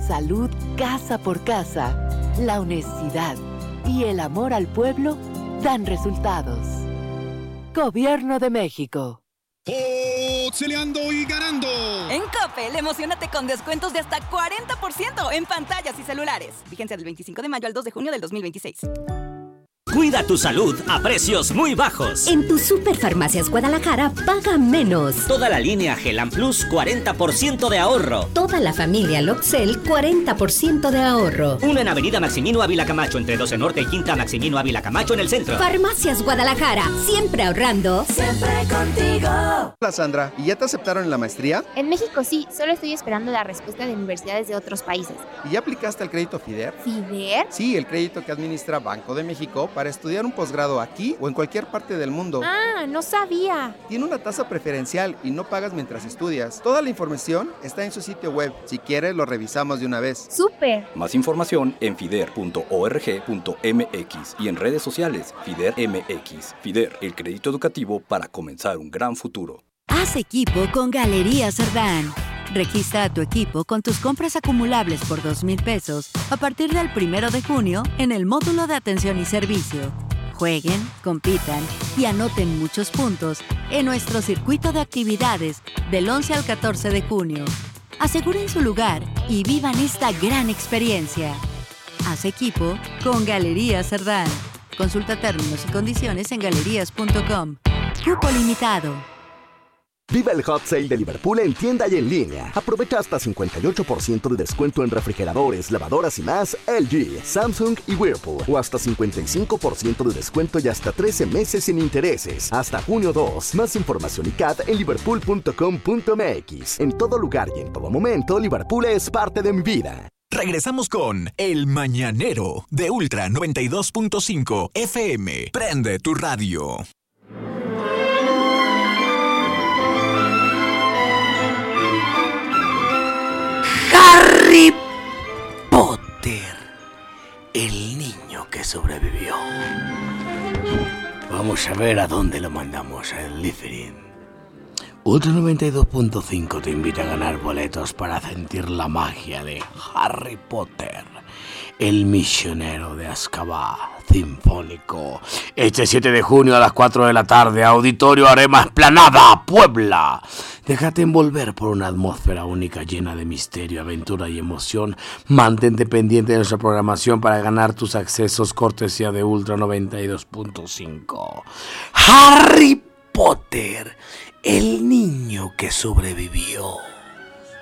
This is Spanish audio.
salud casa por casa, la honestidad y el amor al pueblo dan resultados. Gobierno de México. Pixeleando y ganando. En Coppel, emocionate con descuentos de hasta 40% en pantallas y celulares. Vigencia del 25 de mayo al 2 de junio del 2026. Cuida tu salud a precios muy bajos. En tu Superfarmacias Guadalajara paga menos. Toda la línea Gelan Plus, 40% de ahorro. Toda la familia Loxel, 40% de ahorro. Uno en Avenida Maximino Ávila Camacho, entre 12 Norte y Quinta Maximino Ávila Camacho en el centro. Farmacias Guadalajara, siempre ahorrando. Siempre contigo. Hola Sandra, ¿y ya te aceptaron en la maestría? En México sí, solo estoy esperando la respuesta de universidades de otros países. ¿Y ya aplicaste el crédito FIDER? ¿FIDER? Sí, el crédito que administra Banco de México para estudiar un posgrado aquí o en cualquier parte del mundo. Ah, no sabía. Tiene una tasa preferencial y no pagas mientras estudias. Toda la información está en su sitio web. Si quieres, lo revisamos de una vez. ¡Súper! Más información en fider.org.mx y en redes sociales FIDER MX. FIDER, el crédito educativo para comenzar un gran futuro. Haz equipo con Galerías Cerdán. Registra a tu equipo con tus compras acumulables por 2,000 pesos a partir del 1 de junio en el módulo de atención y servicio. Jueguen, compitan y anoten muchos puntos en nuestro circuito de actividades del 11 al 14 de junio. Aseguren su lugar y vivan esta gran experiencia. Haz equipo con Galerías Cerdán. Consulta términos y condiciones en galerías.com. Cupo limitado. Viva el Hot Sale de Liverpool en tienda y en línea. Aprovecha hasta 58% de descuento en refrigeradores, lavadoras y más LG, Samsung y Whirlpool. O hasta 55% de descuento y hasta 13 meses sin intereses. Hasta junio 2. Más información y CAT en liverpool.com.mx. En todo lugar y en todo momento, Liverpool es parte de mi vida. Regresamos con El Mañanero de Ultra 92.5 FM. Prende tu radio. Harry Potter, el niño que sobrevivió. Vamos a ver a dónde lo mandamos a Slytherin. Ultra 92.5 te invita a ganar boletos para sentir la magia de Harry Potter, el misionero de Azkaban sinfónico. Este 7 de junio a las 4 de la tarde, Auditorio Arema Esplanada, Puebla. Déjate envolver por una atmósfera única llena de misterio, aventura y emoción. Mantente pendiente de nuestra programación para ganar tus accesos cortesía de Ultra 92.5. Harry Potter, el niño que sobrevivió.